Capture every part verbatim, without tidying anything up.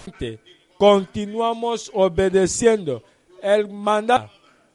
continuamos obedeciendo el mandato.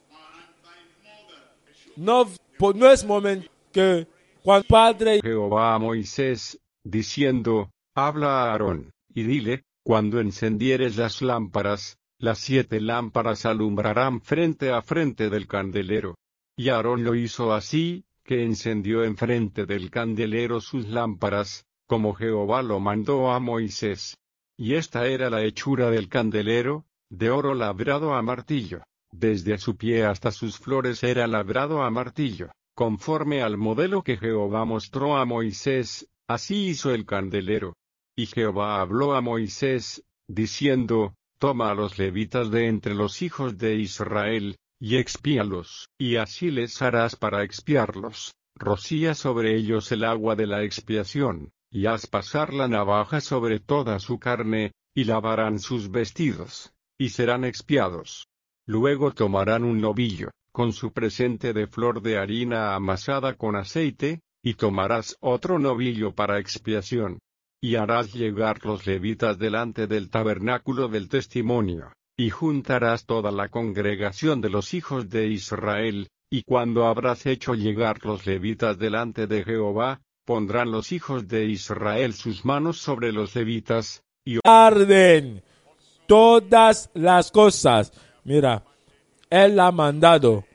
No, pues no es momento que cuando Padre Jehová a Moisés, diciendo, habla a Aarón, y dile, cuando encendieres las lámparas, las siete lámparas alumbrarán frente a frente del candelero. Y Aarón lo hizo así, que encendió enfrente del candelero sus lámparas, como Jehová lo mandó a Moisés. Y esta era la hechura del candelero, de oro labrado a martillo. Desde su pie hasta sus flores era labrado a martillo, conforme al modelo que Jehová mostró a Moisés, así hizo el candelero. Y Jehová habló a Moisés, diciendo, toma a los levitas de entre los hijos de Israel, y expíalos, y así les harás para expiarlos. Rocía sobre ellos el agua de la expiación, y haz pasar la navaja sobre toda su carne, y lavarán sus vestidos, y serán expiados. Luego tomarán un novillo, con su presente de flor de harina amasada con aceite, y tomarás otro novillo para expiación. Y harás llegar los levitas delante del tabernáculo del testimonio, y juntarás toda la congregación de los hijos de Israel, y cuando habrás hecho llegar los levitas delante de Jehová, pondrán los hijos de Israel sus manos sobre los levitas, y arden todas las cosas. Mira, Él ha mandado